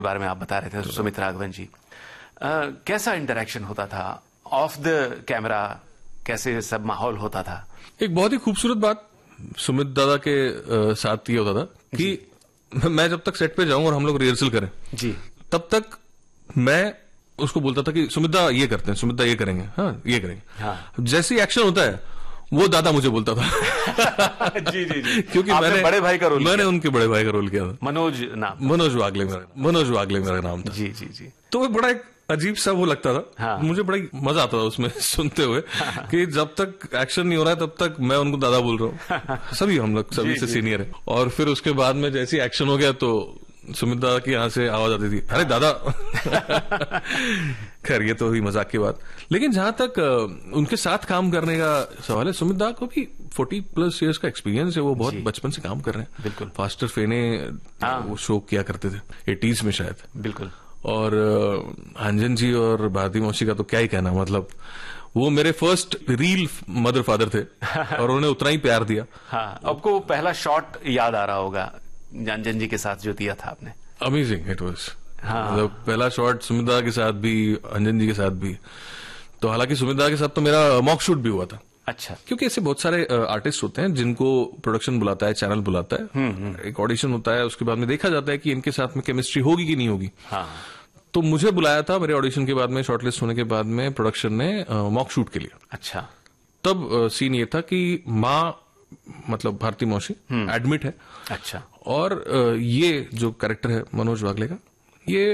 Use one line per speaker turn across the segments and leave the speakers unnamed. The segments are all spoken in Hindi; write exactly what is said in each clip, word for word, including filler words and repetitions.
बारे में आप बता रहे थे सुमित राघवन जी, आ, कैसा इंटरेक्शन होता था ऑफ द कैमरा, कैसे सब माहौल होता था?
एक बहुत ही खूबसूरत बात सुमित दादा के आ, साथ ये होता था कि मैं जब तक सेट पे जाऊं और हम लोग रिहर्सल करें
जी,
तब तक मैं उसको बोलता था कि सुमित दा ये करते हैं, सुमित दा ये करेंगे, हाँ ये करेंगे।
हाँ।
जैसे ही एक्शन होता है वो दादा मुझे बोलता था
जी जी जी,
क्योंकि
आपने
मैंने
बड़े भाई का रोल
मैंने उनके बड़े भाई का रोल किया था।
मनोज नाम?
मनोज वागले मेरा मनोज वागले मेरा नाम था।
जी जी जी।
तो वो बड़ा एक अजीब सा वो लगता था।
हाँ।
मुझे बड़ा मजा आता था उसमें सुनते हुए कि जब तक एक्शन नहीं हो रहा है तब तक मैं उनको दादा बोल रहा हूँ। सभी हम लोग सभी से सीनियर है। और फिर उसके बाद में जैसे ही एक्शन हो गया तो सुमित दादा की यहाँ से आवाज आती थी, अरे दादा। खैर ये तो हुई मजाक की बात। लेकिन जहां तक उनके साथ काम करने का सवाल है, सुमित दादा को भी फोर्टी प्लस ईयर्स का एक्सपीरियंस है। वो बहुत बचपन से काम कर रहे हैं।
बिल्कुल।
फास्टर फेने वो शो किया करते थे एटीज में शायद।
बिल्कुल। और
अंजन जी और भारती मौसी का तो क्या ही कहना, मतलब वो मेरे फर्स्ट रील मदर फादर थे और उन्होंने उतना ही प्यार दिया।
हाँ, आपको पहला शॉट याद आ रहा होगा अंजन जी के साथ जो दिया था आपने?
Amazing it was.
हाँ।
मतलब पहला शॉट सुमित दादा के साथ भी, अंजन जी के साथ भी। तो हालांकि सुमित दादा के साथ तो मेरा मॉक शूट भी हुआ था।
अच्छा।
क्योंकि ऐसे बहुत सारे आर्टिस्ट होते हैं जिनको प्रोडक्शन बुलाता है, चैनल बुलाता है, एक ऑडिशन होता है, उसके बाद में देखा जाता है कि इनके साथ में केमिस्ट्री होगी कि नहीं होगी।
हाँ।
तो मुझे बुलाया था मेरे ऑडिशन के बाद में, शॉर्टलिस्ट होने के बाद में प्रोडक्शन ने मॉक शूट के लिए।
अच्छा।
तब सीन ये था कि माँ मतलब भारती मौसी एडमिट है।
अच्छा।
और ये जो कैरेक्टर है मनोज वागले का, ये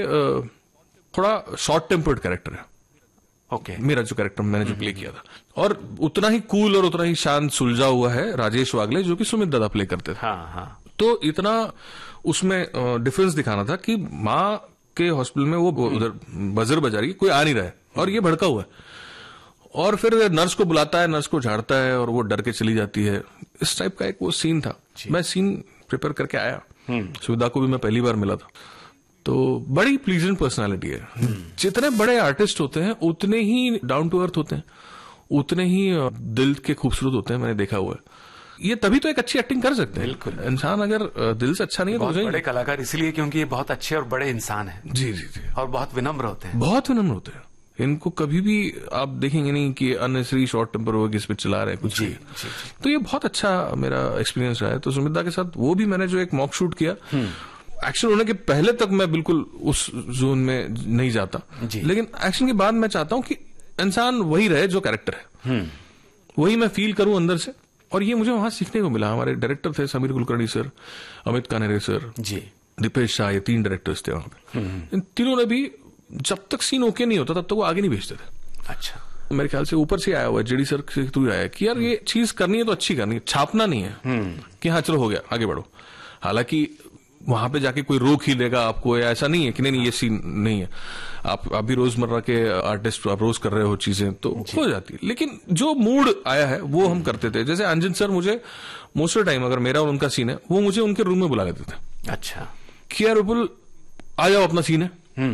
थोड़ा शॉर्ट टेम्पर्ड कैरेक्टर है।
ओके।
मेरा जो कैरेक्टर मैंने जो प्ले किया था, और उतना ही कूल और उतना ही शांत सुलझा हुआ है राजेश वागले, जो कि सुमित दादा प्ले करते थे।
हाँ हाँ।
तो इतना उसमें डिफरेंस दिखाना था कि माँ के हॉस्पिटल में वो उधर बजर बजा रही है, कोई आ नहीं रहा है और ये भड़का हुआ है, और फिर नर्स को बुलाता है, नर्स को झाड़ता है और वो डर के चली जाती है। इस टाइप का एक वो सीन था। मैं सीन प्रिपेयर करके आया, सुविधा को भी मैं पहली बार मिला था। तो बड़ी प्लीजेंट पर्सनालिटी है। जितने बड़े आर्टिस्ट होते हैं उतने ही डाउन टू अर्थ होते हैं, उतने ही दिल के खूबसूरत होते हैं, मैंने देखा हुआ है। ये तभी तो एक अच्छी एक्टिंग कर सकते हैं।
बिल्कुल।
इंसान अगर दिल से अच्छा नहीं है तो
बहुत बड़े कलाकार इसलिए क्योंकि ये बहुत अच्छे और बड़े इंसान हैं।
जी जी जी।
और बहुत विनम्र होते हैं।
बहुत विनम्र होते हैं। इनको कभी भी आप देखेंगे नहीं कि अननेसेसरी शॉर्ट टेम्पर हो किस पे चला रहे हैं कुछ।
जी, जी, जी।
तो ये बहुत अच्छा मेरा एक्सपीरियंस रहा है। तो सुमित दा के साथ वो भी मैंने जो एक मॉक शूट किया, एक्शन होने के पहले तक मैं बिल्कुल उस जोन में नहीं जाता, लेकिन एक्शन के बाद मैं चाहता हूं कि इंसान वही रहे जो कैरेक्टर है, वही मैं फील करूं अंदर से। और ये मुझे वहां सीखने को मिला। हमारे डायरेक्टर थे समीर कुलकर्णी सर, अमित कानेरे सर जी, दीपेश शाह, ये तीन डायरेक्टर्स थे वहां पे। इन तीनों ने भी जब तक सीन ओके नहीं होता तब तक वो आगे नहीं भेजते थे।
अच्छा।
मेरे ख्याल से ऊपर से आया हुआ है, जेडी सर से तू आया कि यार ये चीज करनी है तो अच्छी करनी है, छापना नहीं है कि हाँ चलो हो गया आगे बढ़ो। हालांकि वहां पे जाके कोई रोक ही देगा आपको, या ऐसा नहीं है कि नहीं नहीं ये सीन नहीं है। आप अभी रोजमर्रा के आर्टिस्ट आप रोज कर रहे हो चीजें तो हो जाती है, लेकिन जो मूड आया है वो हम करते थे। जैसे अंजन सर मुझे मोस्ट ऑफ टाइम अगर मेरा और उनका सीन है, वो मुझे उनके रूम में बुला लेते थे।
अच्छा।
कि यार विपुल आ जाओ, अपना सीन है,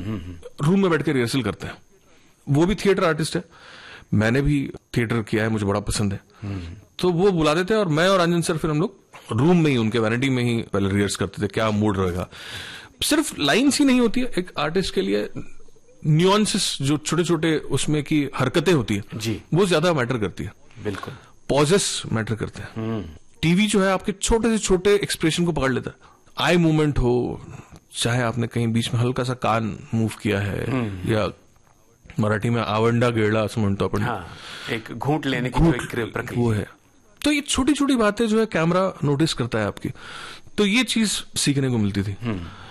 रूम में बैठ के रिहर्सल करते हैं। वो भी थिएटर आर्टिस्ट है, मैंने भी थिएटर किया है, मुझे बड़ा पसंद है। तो वो बुला देते हैं और मैं और अंजन सर फिर हम लोग रूम में ही उनके वैनिटी में ही पहले रिहर्स करते थे, क्या मूड रहेगा। सिर्फ लाइन्स ही नहीं होती है, एक आर्टिस्ट के लिए न्यूआंसेस जो छोटे छोटे उसमें की हरकतें होती है जी, वो ज्यादा मैटर करती है।
बिल्कुल।
पॉजेस मैटर करते हैं। टीवी जो है आपके छोटे से छोटे एक्सप्रेशन को पकड़ लेता है। आई मूवमेंट हो, चाहे आपने कहीं बीच में हल्का सा कान मूव किया है, या मराठी में आवंडा गेड़ा असं म्हणतो आपण,
हाँ, एक घूंट लेने की जो एक प्रक्रिया
वो है। तो ये छोटी छोटी बातें जो है कैमरा नोटिस करता है आपकी, तो ये चीज सीखने को मिलती थी।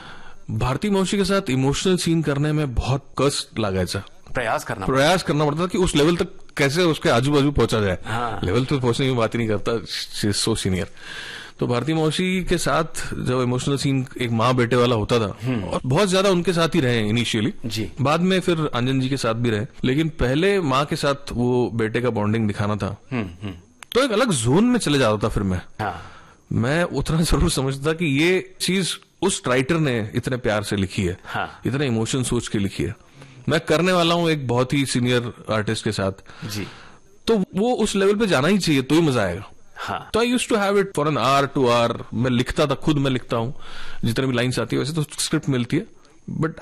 भारती मौसी के साथ इमोशनल सीन करने में बहुत कष्ट लगायचा,
प्रयास करना
प्रयास करना पड़ता था कि उस लेवल तक कैसे उसके आजू बाजू पहुंचा जाए। हाँ। लेवल तक पहुंचने की बात ही नहीं करता, सो सीनियर। तो भारती मौसी के साथ जब इमोशनल सीन एक माँ बेटे वाला होता था, और बहुत ज्यादा उनके साथ ही रहे इनिशियली जी, बाद में फिर अंजन जी के साथ भी रहे, लेकिन पहले माँ के साथ वो बेटे का बॉन्डिंग दिखाना था, तो एक अलग जोन में चले जाता था फिर मैं। हाँ। मैं उतना जरूर समझता कि ये चीज उस राइटर ने इतने प्यार से लिखी है। हाँ। इतने इमोशन सोच के लिखी है, मैं करने वाला हूं एक बहुत ही सीनियर आर्टिस्ट के साथ जी, तो वो उस लेवल पे जाना ही चाहिए तो ही मजा आएगा। हाँ। तो I used to have it for an hour to our. मैं लिखता था, खुद मैं लिखता हूं, जितने भी लाइन्स आती है वैसे तो स्क्रिप्ट मिलती है, बट